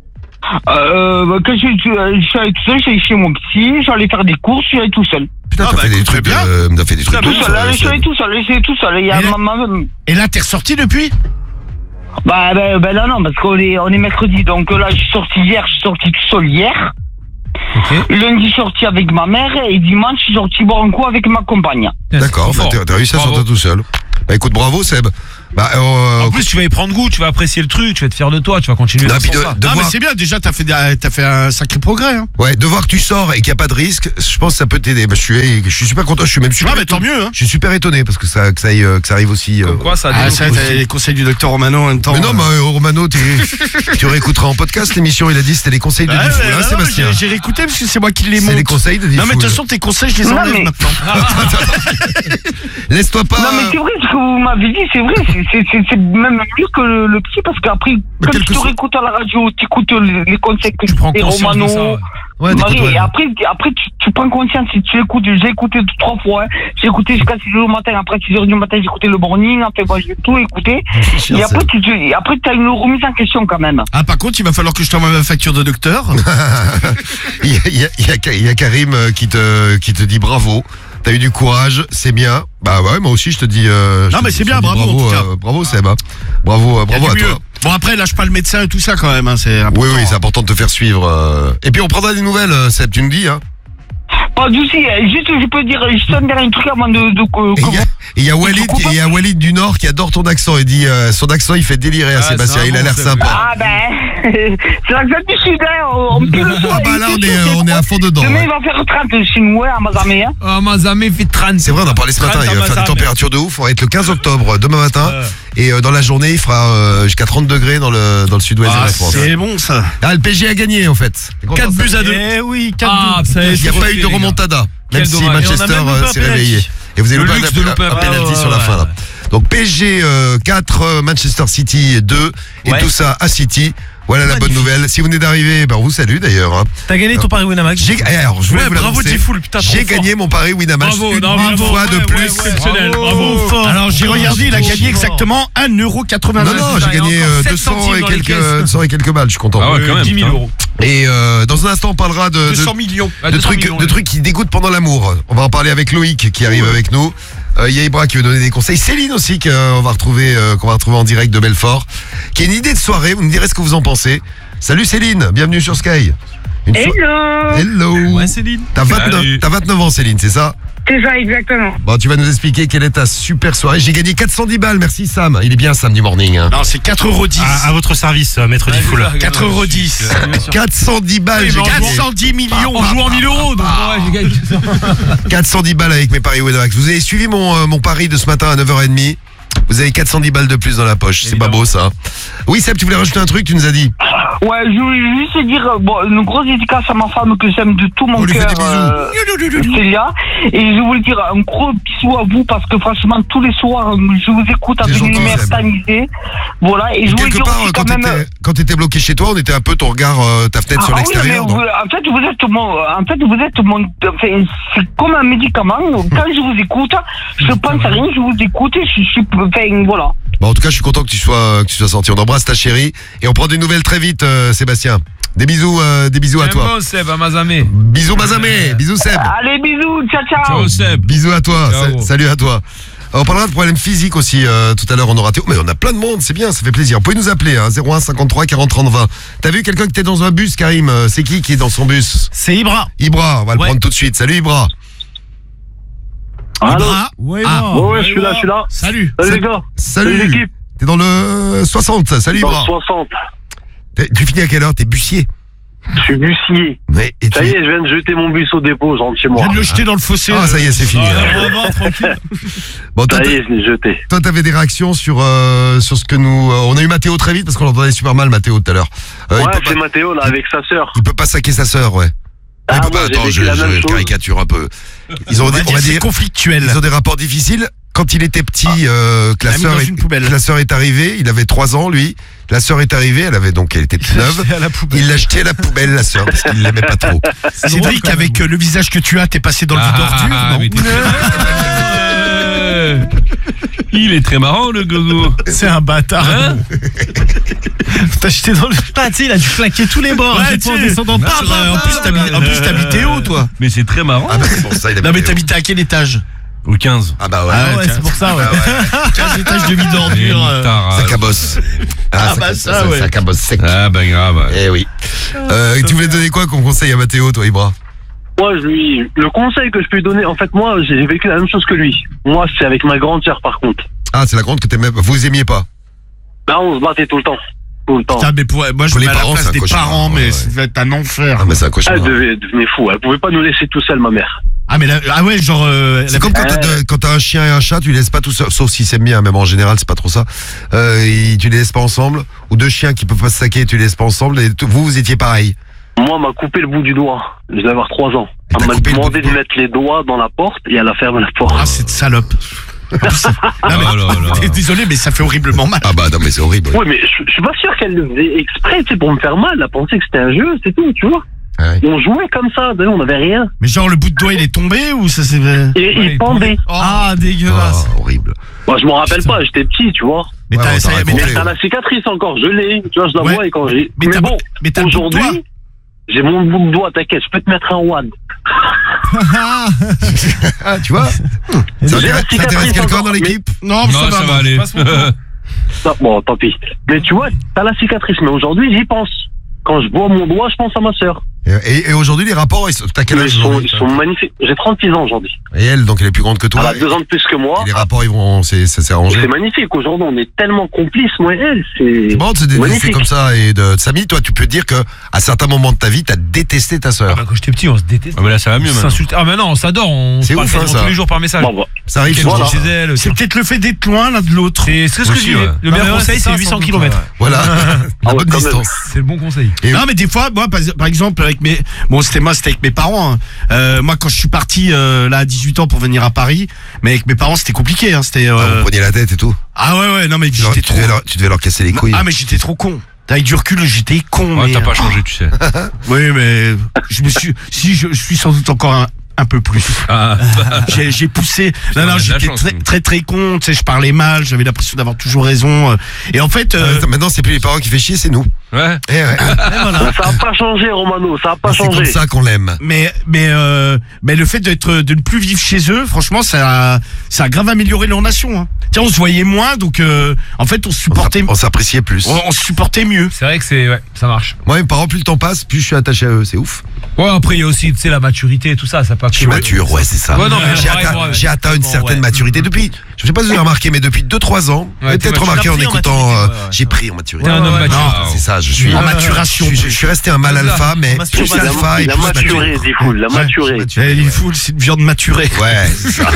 Euh, quand je, je, je suis allé tout seul, je suis allé chez mon psy, j'allais faire des courses, je suis allé tout seul. Putain, Ah, t'as bah, fait des écoute, trucs. très bien. euh, T'as fait des trucs. Tout de ouf, seul, euh, je suis allé Seb. tout seul, j'étais tout seul. Il y a Et là- ma, ma- Et là, t'es ressorti depuis? Bah, ben, ben là non, parce qu'on est, on est mercredi, donc là je suis sorti hier, je suis sorti tout seul hier. Ok. Lundi, je suis sorti avec ma mère et dimanche, je suis sorti boire un coup avec ma compagne. D'accord, bah, t'as t'as réussi à Bravo. sortir tout seul. Bah écoute, bravo Seb. Bah, euh, En plus, tu vas y prendre goût, tu vas apprécier le truc, tu vas être fier de toi, tu vas continuer non, dans ce puis de, sens-là. de Non, mais voir, c'est bien, déjà, t'as fait, des- t'as fait un sacré progrès. Hein. ouais, de voir que tu sors et qu'il n'y a pas de risque, je pense que ça peut t'aider. Bah, je suis, je suis super content, je suis même super Ah, mais tant étonné. mieux. Hein. Je suis super étonné parce que ça, que ça, aille, euh, que ça arrive aussi. euh, Comme quoi, ça a Ah, des ça, locaux t'as aussi. les conseils du docteur Romano en même temps. Mais non, euh. mais euh, Romano, t'es- tu réécouteras en podcast l'émission, il a dit c'était les conseils de Ouais, Diffoul, ouais, hein, non, Sébastien. j'ai- J'ai réécouté parce que c'est moi qui les C'est monte. les conseils de Non, mais de Diffoul. toute façon, tes conseils, je les Non, enlève mais- maintenant. Laisse-toi pas. Non, mais c'est vrai, ce que vous m'avez dit, c'est vrai, c'est- c'est c'est- c'est même mieux que le, le petit, parce qu'après, comme quelque tu te chose- réécoutes à la radio, tu écoutes les, les conseils que Tu prends et conscience de Romano, ça. ouais. Ouais, Marie, t'écoutes, ouais. et après, après tu, tu prends conscience, si tu écoutes, j'ai écouté trois fois, hein. J'ai écouté jusqu'à six heures du matin, après six heures du matin, j'ai écouté le morning, après, moi, j'ai tout écouté. Chiant, Et après, Seb. tu, tu, et après, t'as une remise en question quand même. Ah, par contre, il va falloir que je t'envoie ma facture de docteur. Il y a, il y a- il y a- il y a Karim euh, qui te, qui te dit bravo. T'as eu du courage, c'est bien. Bah ouais, moi aussi je te dis. euh, je Non, te- mais c'est je te bien, dis bravo, en tout cas. euh, bravo Seb. hein. Bravo, euh, Il y a bravo à du mieux. toi. Bon, après, lâche pas le médecin et tout ça quand même. Hein, c'est important. Oui, oui, c'est important de te faire suivre. euh. Et puis on prendra des nouvelles, euh, Seb, tu nous dis. Hein. Pas de soucis, euh, juste, je peux dire, je te donne un truc avant de, de, que- Et que il y a- vous- et il y a Walid, coupe. et il y a Walid du Nord qui adore ton accent. Il dit euh, son accent, il fait délirer à Ah, Sébastien. c'est un Il a bon, l'air Seb. sympa. Ah ben, c'est l'accent du sud, hein, on peut le Ah bah là, on est, euh, on est à fond dedans. Demain, ouais. il va faire trente chez nous, hein, à Mazamé, hein. Ah, Mazamé fait trente. C'est vrai, on en parlait ce matin. trente Il va dans faire des Mazamé. températures de ouf. On va être le quinze octobre, demain matin. Ouais. Et euh, dans la journée, il fera euh, jusqu'à trente degrés dans le, dans le sud-ouest de Ah, la France. c'est bon ça. Ah, le P S G a gagné en fait. quatre buts à deux. Eh oui, quatre Ah, buts. ça y est, Il n'y a c'est pas refait, eu de les gars. remontada. Même Quel si dommage. Et on a Manchester même loupé euh, un s'est penalty. réveillé. Et vous avez Le loupé luxe un, de louper un un penalty. penalty sur la Ouais, fin là. ouais. Donc P S G euh, quatre, euh, Manchester City deux. Et Ouais. tout ça à City. Voilà la bonne Magnifique. nouvelle. Si vous venez d'arriver, ben on vous salue d'ailleurs. hein. T'as gagné ton pari Winamax. J'ai eh, alors, je voulais Ouais, vous bravo l'annoncer. Diffoul, putain, trop J'ai fort. gagné mon pari Winamax Bravo, une non, bravo, fois de ouais, plus. ouais, ouais, exceptionnel, Bravo. bravo. Alors j'ai regardé, il a gagné exactement un euro Non, quatre-vingt-neuf. non, putain, j'ai il y a gagné encore euh, sept deux cents centimes et dans les quelques, caisses. deux cents et quelques balles, je suis content. Ah ouais, quand même. dix mille putain. euros. Et euh, dans un instant, on parlera de, deux cents de, millions. Ah, de deux cents trucs, millions, de ouais. trucs qui dégoûtent pendant l'amour. On va en parler avec Loïc qui arrive avec nous. Euh, Il y a Ibra qui veut donner des conseils. Céline aussi qu'on va retrouver, euh, qu'on va retrouver en direct de Belfort, qui a une idée de soirée. Vous me direz ce que vous en pensez. Salut Céline, bienvenue sur Sky. Une so- Hello! Hello. Ouais, Céline. T'as vingt-neuf, Salut. t'as vingt-neuf ans Céline, c'est ça? C'est ça, exactement. Bon, tu vas nous expliquer quelle est ta super soirée. J'ai gagné quatre cent dix balles, merci Sam. Il est bien Sam du morning. Hein. Non, c'est quatre euros dix. À, à votre service, euh, maître Diffoul. quatre euros dix. quatre cent dix balles, j'ai mais gagné. quatre cent dix millions. On joue en mille euros, donc ouais, j'ai gagné. quatre cent dix balles avec mes paris Winamax. Vous avez suivi mon, euh, mon pari de ce matin à neuf heures trente. Vous avez quatre cent dix balles de plus dans la poche. C'est pas beau ça. Oui Seb, tu voulais rajouter un truc, tu nous as dit. Ouais, je voulais juste dire, euh, bon, une grosse dédicace à ma femme que j'aime de tout mon On lui fait cœur, des bisous. euh, Célia. Et je voulais dire un gros bisou à vous parce que franchement, tous les soirs, je vous écoute C'est avec une gentil, lumière Seb. tamisée. Voilà, et je voulais Quelque dire part, aussi quand quand même... t'étais quand t'étais bloqué chez toi, on était un peu ton regard, euh, ta fenêtre Ah, sur ah oui, l'extérieur. mais donc. vous- en fait, vous êtes mon, en fait, vous êtes mon, enfin, c'est comme un médicament. Quand je vous écoute, je pense à rien, je vous écoute, je suis, enfin, voilà. Bon, en tout cas, je suis content que tu sois que tu sois sorti. On embrasse ta chérie et on prend des nouvelles très vite, euh, Sébastien. Des bisous, euh, des bisous à toi. Bon, Seb, à Mazamé. Bisous Mazamé, bisous Seb. Allez, bisous, ciao, ciao. Ciao, Seb. Bisous à toi, Ciao. Sa- salut à toi. Euh, On parlera de problèmes physiques aussi euh, tout à l'heure, on aura Théo. Mais on a plein de monde, c'est bien, ça fait plaisir. Vous pouvez nous appeler, hein, zéro un cinquante-trois quarante trente vingt. T'as vu quelqu'un qui était dans un bus, Karim? Euh, C'est qui qui est dans son bus? C'est Ibra. Ibra, on va le Ouais. prendre tout de suite. Salut Ibra. Allô Ibra. Ouais, Ah. bon. Ouais, ouais, je suis là, je suis là. Salut. Salut les gars. Salut. Salut l'équipe. T'es dans le euh, soixante, salut Dans Ibra. soixante. T'es- Tu finis à quelle heure? T'es bussier. Je suis bussier. Ouais, et Ça tu- y est, je viens de jeter mon bus au dépôt, je rentre chez Je moi. viens de le jeter dans le fossé. Ah, ça y est, c'est fini. Ah, vraiment, tranquille. Bon, toi, Ça y t'as- est, je l'ai jeté. toi, t'avais des réactions sur euh, sur ce que nous. euh, on a eu Mathéo très vite parce qu'on l'entendait super mal, Mathéo, tout à l'heure. Euh, il Ouais, peut c'est pas- Mathéo, là, avec sa sœur. Il peut pas saquer sa sœur, ouais. Ah, il peut moi, pas. j'ai Attends, vécu je, la même je chose. caricature un peu. Ils ont, On va on dire va c'est dire, conflictuel. ils ont des rapports difficiles. Quand il était petit, euh, que la l'a mis sœur dans est, une poubelle. que la sœur est arrivée, il avait trois ans, lui. La sœur est arrivée, elle avait donc, elle était toute neuve. à la poubelle. Il l'a jetée à la poubelle, la sœur, parce qu'il l'aimait pas trop. Cédric, avec euh, le visage que tu as, t'es passé dans le vide d'ordure, Ah, non mais t'es- Euh, Il est très marrant, le gogo. C'est un bâtard. Hein T'as jeté dans le... Ah, tu sais, il a dû claquer tous les bords. Ouais, j'ai tu pas en sais. descendant. Non, bah, en plus, t'habites- en plus, t'habitais haut, toi. Mais c'est très marrant. Ah, bah, c'est pour ça, il avait Non, mais Mathéo. t'habitais à quel étage? Ou quinze. Ah bah ouais. Ah Ouais, c'est pour ça, ouais. Ah ouais. quinze étages de vide d'ordure. euh. Ça cabosse. Ah bah ça, ouais. Ça cabosse sec. Ah bah grave. Ouais. Eh oui. Euh, tu voulais donner quoi comme conseil à Mathéo, toi, Ibra? Moi, je lui, le conseil que je peux lui donner, en fait, moi, j'ai vécu la même chose que lui. Moi, c'est avec ma grande sœur, par contre. Ah, c'est la grande que t'aimais. Vous aimiez pas? Bah, on se battait tout le temps. Tout le temps. Putain, mais pour, moi je Pour me les mets à la parents, place c'est un des cauchemar, parents, ouais, mais ouais. ça va être un enfer. Ah, mais c'est un cauchemar. Elle devait, devenait fou. Elle pouvait pas nous laisser tout seul, ma mère. Ah mais là, ah ouais, genre euh, C'est la- comme quand t'as, de- quand t'as un chien et un chat, tu les laisses pas tout seul, sauf si c'est bien, même en général, c'est pas trop ça. Euh, et tu les laisses pas ensemble. Ou deux chiens qui peuvent pas se saquer, tu les laisses pas ensemble. Et t- vous, vous étiez pareil. Moi, elle m'a coupé le bout du doigt. Je devais avoir trois ans. Et t'as Elle m'a coupé le bout demandé du de doigt. mettre les doigts dans la porte et elle a fermé la porte. Ah cette salope. Non, mais- Oh là là. Désolé, mais ça fait horriblement mal. Ah bah non, mais c'est horrible. Oui, mais je, je suis pas sûr qu'elle le faisait exprès, tu sais, pour me faire mal. Elle pensait que c'était un jeu, c'est tout, tu vois. Ah ouais. On jouait comme ça, d'ailleurs, on n'avait rien. Mais genre le bout de doigt il est tombé ou ça c'est. Et il pendait. Ah, dégueulasse. Ah, horrible. Moi, je m'en rappelle pas, j'étais petit, tu vois. Mais Ouais, t'as on ça- t'a mais raconté. t'as- T'as la cicatrice encore, je l'ai. Tu vois, je la Ouais. vois et quand j'ai. Mais Mais t'as- bon, mais t'as le bout de doigt. aujourd'hui, j'ai mon bout de doigt, t'inquiète, je peux te mettre un one. Ah, tu vois? Ça J'ai intéresse, la ça cicatrice intéresse quelqu'un encore, dans l'équipe? Non, Non, ça va aller. Ça, bon, tant pis. Mais tu vois, t'as la cicatrice, mais aujourd'hui, j'y pense. Quand je vois mon doigt, je pense à ma sœur. Et, et aujourd'hui, les rapports, ils sont, t'as quel Ils âge sont, aujourd'hui? ils sont magnifiques. J'ai trente-six ans aujourd'hui. Et elle, donc elle est plus grande que Elle toi. a deux ans de plus que moi. Et les rapports, ils vont, c'est, ça s'est arrangé. C'est magnifique. Aujourd'hui, on est tellement complices, moi et elle. C'est C'est marrant de se détester magnifique. comme ça. Et de, Samy, toi, tu peux dire que à certains moments de ta vie, t'as détesté ta Ah sœur. bah, quand j'étais petit, on se déteste. Ah mais là ça va mieux On maintenant. s'insulte. Ah mais non, on s'adore, on se C'est parle ouf, hein, quasiment ça. tous les jours par message. Bon, bah, Ça arrive Qu'elle souvent. mange chez elle. C'est peut-être le fait d'être loin l'un de l'autre. C'est c'est ce que je Aussi, dis. ouais. Le Non, meilleur mais ouais, conseil, c'est c'est ça, huit cents sans doute, kilomètres. Voilà. La ouais, bonne quand même. distance. C'est le bon conseil. Et- Non mais des fois, moi par, par exemple avec mes, bon c'était moi c'était avec mes parents. hein. Euh, moi quand je suis parti euh, là à dix-huit ans pour venir à Paris, mais avec mes parents c'était compliqué. Hein. C'était. Ah, Euh... vous preniez la tête et tout. Ah ouais ouais non mais Tu, leur- j'étais tu trop. devais leur, tu devais leur casser les couilles. Ah mais j'étais trop con. Avec du recul j'étais con. Ouais, mais, t'as pas euh, changé, tu sais. Oui mais je me suis, si je, je suis sans doute encore un, un peu plus. Ah, J'ai j'ai poussé. Non on a non de la j'étais chance, très, nous. très très con. Tu sais je parlais mal. J'avais l'impression d'avoir toujours raison. euh. Et en fait. euh, Ah, maintenant, c'est plus les parents qui fait chier, c'est nous. ouais. Eh ouais. ça a pas changé, Romano. Ça a pas C'est comme changé. ça qu'on l'aime. Mais mais euh, mais le fait d'être de ne plus vivre chez eux, franchement, ça a, ça a grave amélioré leur relation. Hein. Tiens, on se voyait moins, donc euh, en fait, on se On supportait, s'app- on s'appréciait plus. on, on se supportait mieux. C'est vrai que c'est ouais, ça marche. Moi, mes parents, plus le temps passe, plus je suis attaché à eux. C'est ouf. Ouais, après il y a aussi tu sais la maturité et tout ça, ça pas Je suis mature, ouais, c'est ça. Ouais, non, mais j'ai, pareil, atteint, moi, j'ai atteint une bon, certaine ouais. maturité depuis. Je sais pas si vous avez remarqué, mais depuis deux trois ans, vous avez t'es peut-être mature. remarqué en T'as pris en écoutant. maturité, euh, ouais, ouais, j'ai ouais. pris en maturité. T'es un homme Non, mature. c'est ça. Je suis En je maturation. suis, je suis resté un mal alpha, mais Mature, plus madame. alpha et Il a plus maturé, mature. dit Foul. Il a maturé. Eh, il faut, c'est une viande maturée. Ouais, c'est ça.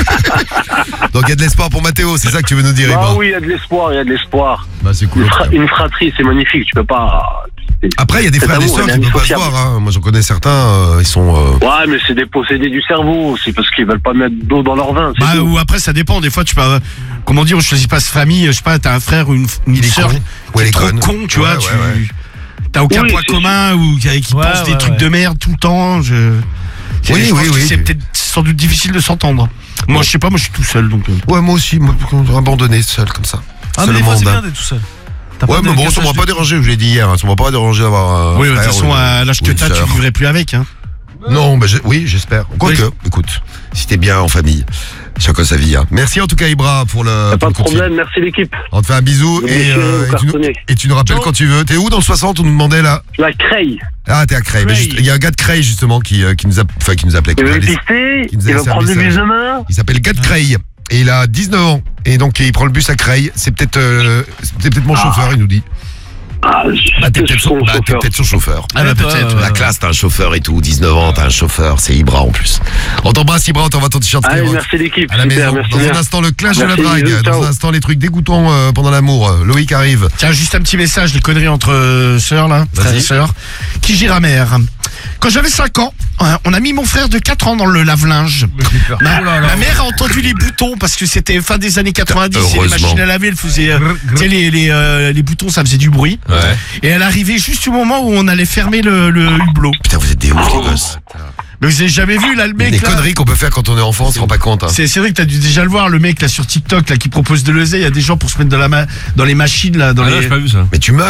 Donc il y a de l'espoir pour Mathéo, c'est ça que tu veux nous dire, Ah Ibrahim. oui, il y a de l'espoir, il y a de l'espoir. Bah c'est cool. Une, fra- une fratrie, c'est magnifique. Tu peux pas. Après, il y a des Cet frères et des amour, sœurs il est qui peuvent pas se indissociable. voir. Hein. Moi, j'en connais certains, euh, ils sont. euh, Ouais, mais c'est des possédés du cerveau. C'est parce qu'ils veulent pas mettre d'eau dans leur vin. c'est Bah, tout. ou après, ça dépend. Des fois, tu peux, euh, comment dire, on choisit pas sa famille. Je sais pas, t'as un frère ou une, une Il est sœur con. qui Ou elle est est trop conne. con, tu Ouais, vois. ouais, tu ouais. t'as aucun Oui, point c'est commun ou qui, qui Ouais, pense des ouais, trucs ouais. de merde tout le temps. Je, Oui, je oui, pense que oui. C'est peut-être sans doute difficile de s'entendre. Moi, je sais pas. Moi, je suis tout seul, donc. euh. Ouais, moi aussi, moi, abandonné seul comme ça. Ah, mais Seul des au fois, c'est monde. bien d'être tout seul. T'as Ouais, pas mais de bon, ça cassage m'a de- pas dérangé, je l'ai dit hier, hein, ça m'a pas dérangé d'avoir un. Oui, de toute frère façon, ou une- à l'âge ou que une t'as, tu sœur. vivrais plus avec. Hein. Non, bah, je- oui, j'espère. Quoique, écoute, si t'es bien en famille, chacun sa vie. Hein. Merci en tout cas, Ibra, pour le. Y a pour pas le de coup fil. problème, merci l'équipe. On te fait un bisou Oui, et, monsieur, euh, et, tu nous, cartonné. et tu nous rappelles quand tu veux. T'es où dans le soixante? On nous demandait là. La Creille. Ah, t'es à Creil. Mais juste- Il y a un gars de Creil justement qui, euh, qui nous a, enfin, qui nous appelait. Il qui veut nous a me laissé- pister, il nous a il va laissé un prendre le message. bus demain. Il s'appelle Gad Creil et il a dix-neuf ans et donc il prend le bus à Creil. C'est peut-être, euh, c'est peut-être mon chauffeur, il nous dit. Ah, je Bah, t'es peut-être son, son bah, t'es chauffeur. peut-être son chauffeur. Ah, bah, peut-être. La classe, t'as un chauffeur et tout. dix-neuf ans, t'as un chauffeur. C'est Ibra en plus. On t'embrasse, Ibra. On t'envoie ton t-shirt Allez, Skyrock merci l'équipe. à la Super, maison. merci Dans bien. un instant, le clash de Merci, la drague. bisous, Dans ciao. un instant, les trucs dégoûtants euh, pendant l'amour. Loïc arrive. Tiens, juste un petit message, les conneries entre euh, sœurs, là, frères et sœurs. Qui gère mère. Quand j'avais cinq ans, hein, on a mis mon frère de quatre ans dans le lave-linge. Ma, ma mère a entendu les boutons parce que c'était fin des années quatre-vingt-dix et les Heureusement. machines à laver, elles faisaient, euh, tu sais, les, les, euh, les boutons, ça faisait du bruit. Ouais. Et elle arrivait juste au moment où on allait fermer le, le hublot. Putain, vous êtes des ouf, les gosses. Mais vous avez jamais vu, là, le mec, Les là. conneries qu'on peut faire quand on est enfant, on se rend pas compte. Hein. C'est c'est vrai que t'as dû déjà le voir, le mec, là, sur TikTok, là, qui propose de l'oseille. Il y a des gens pour se mettre dans la ma- dans les machines, là, dans Ah les. non, j'ai pas vu ça. Mais tu meurs.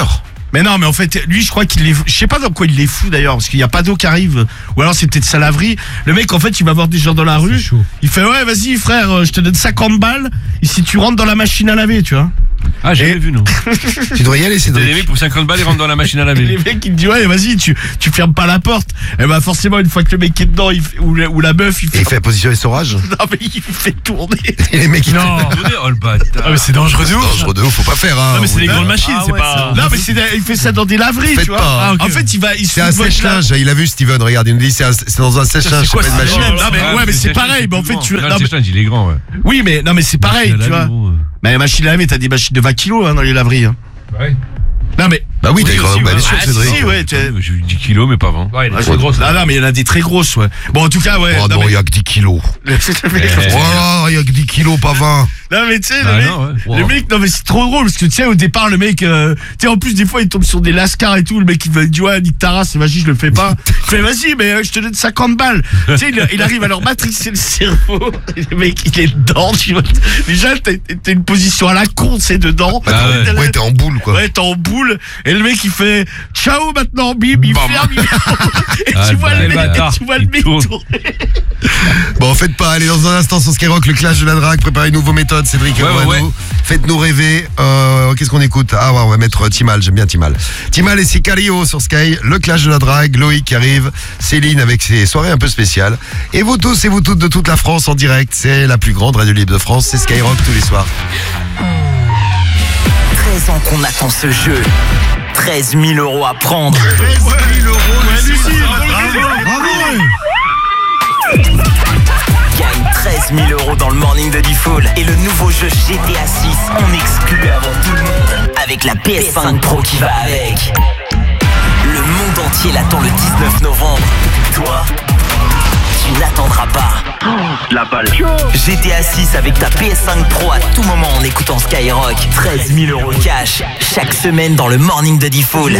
Mais non, mais en fait, lui, je crois qu'il est, je sais pas dans quoi il est fou d'ailleurs, parce qu'il y a pas d'eau qui arrive, ou alors c'est peut-être sa laverie. Le mec, en fait, il va voir des gens dans la rue, il fait ouais, vas-y frère, je te donne cinquante balles, et si tu rentres dans la machine à laver, tu vois. Ah, j'ai vu, non. Tu devrais y aller, c'est Les mecs pour cinquante balles, ils rentrent dans la machine à laver. Les mecs, ils te disent ouais, vas-y, tu, tu fermes pas la porte. Et bah forcément, une fois que le mec est dedans, il fait, ou, la, ou la meuf, il fait. Et il fait position essorage. Non mais il fait tourner. Et les mecs, ils Non. Oh le bâtard. Ah mais c'est dangereux de C'est ouf. dangereux de ouf, faut pas faire. Hein. Non mais c'est des Oui. grandes machines, Ah c'est ouais, pas. Non mais c'est, il fait ça dans des laveries, Faites tu vois. pas, hein. Ah, ok. Ah, ok. En fait, il va, il se C'est un fout de votre sèche-linge, il a vu Steven, regarde, il nous dit c'est, un- c'est dans un sèche-linge, C'est quoi, c'est pas une c'est machine. dans- Non mais ouais, mais c'est pareil. Mais en fait, tu. Non, non, le mais- sèche-linge, il est grand, ouais. Oui, mais non mais c'est pareil, Machine à tu vois. laver, gros, euh. Mais la machine à laver, t'as des machines de vingt kilos hein, dans les laveries. Hein. Ouais. Non mais. Bah oui, Oui, d'accord, aussi, bah, ouais. bien sûr, Ah, Cédric. si, ouais, tu- J'ai eu dix kilos, mais pas vingt. Ouais, il est Ah, trop grosse. Non, non, mais il y en a des très grosses, ouais. Bon, en tout cas, ouais. Oh non, il y a que dix kilos. mais... Voilà, il y a que dix kilos, pas vingt. Non, mais tu sais, Bah le, mec, non, ouais. le Wow. mec, non, mais c'est trop drôle, parce que tu sais, au départ, le mec, euh, tu sais, en plus, des fois, il tombe sur des lascars et tout, le mec, il va dire, ouais, nique ta race, vas-y, je le fais pas. Il fait, vas-y, mais euh, je te donne cinquante balles. Tu sais, il, il arrive à leur matrixer le cerveau, et le mec, il est dedans, tu vois. Déjà, t'as t'as une position à la con, c'est dedans. Bah, Ah t'es- T'as- ouais, t'es en boule, quoi. Ouais, t'es en boule, et le mec, il fait, ciao, maintenant, bim, il Bam. ferme, il et Ah, tu vois bah, le le mec, bâtard, tu vois il le mec tourne. tourner. Bon, faites pas, allez, dans un instant sur Skyrock, le clash de la drague, préparez une nouvelle méthode, Cédric et Ouais, ouais, Moineau. ouais. Faites-nous rêver. Euh, qu'est-ce qu'on écoute? Ah ouais, on va mettre Timal, j'aime bien Timal. Timal et Sicario sur Sky, le clash de la drague, Loïc qui arrive, Céline avec ses soirées un peu spéciales. Et vous tous et vous toutes de toute la France en direct, c'est la plus grande radio libre de France, c'est Skyrock tous les soirs. treize ans qu'on attend ce jeu. treize mille euros à prendre. Gagne treize mille euros dans le morning de Diffoul. Et le nouveau jeu G T A six en exclu avant tout le monde. Avec la P S cinq Pro qui va avec. Le monde entier l'attend le dix-neuf novembre. Toi, tu n'attendras pas. La balle. G T A six avec ta P S cinq Pro à tout moment en écoutant Skyrock. treize mille euros cash chaque semaine dans le morning de Diffoul.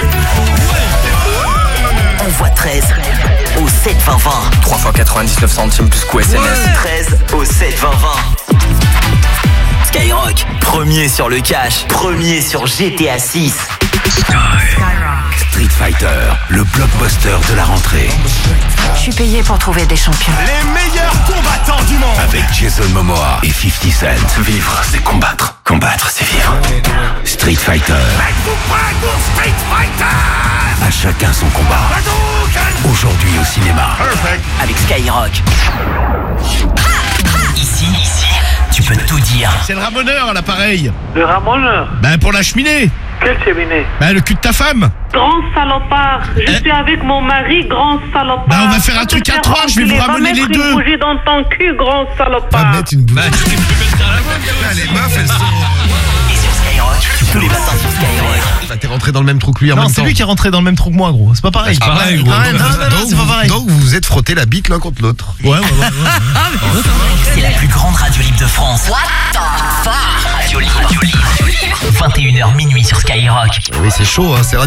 Envoie treize au sept vingt vingt. trois fois quatre-vingt-dix-neuf centimes plus coût S M S. treize au sept vingt vingt. Skyrock, premier sur le cash, premier sur G T A six. Street Fighter, le blockbuster de la rentrée. Je suis payé pour trouver des champions. Les meilleurs combattants du monde. Avec Jason Momoa et fifty Cent. Vivre, c'est combattre. Combattre, c'est vivre. Street Fighter. Street Fighter. À chacun son combat. Aujourd'hui au cinéma. Avec Skyrock. Ici, ici, tu peux tout dire. C'est le ramoneur à l'appareil. Le ramoneur. Ben, pour la cheminée. Quel cheminée? Ben, le cul de ta femme. Grand salopard. Je suis avec mon mari, grand salopard. Ben, on va faire un truc à trois, je vais vous ramener les deux. Va mettre une bougie dans ton cul, grand salopard. Pas mettre une bougie. Les meufs, elles sont. Et sur Skyrock, tous les matins sur Skyrock. Bah, t'es rentré dans le même trou que lui en Non, même c'est temps. lui qui est rentré dans le même trou que moi, gros. C'est pas pareil. Ah, pareil, gros. Non, non, non, non, Donc, c'est pas vous- pareil. donc vous vous êtes frotté la bite l'un contre l'autre. Ouais, ouais, ouais. ouais. C'est la plus grande radio libre de France. What the fuck? Radio libre. Radio libre. vingt et une heures minuit sur Skyrock. Oui, c'est chaud, hein, c'est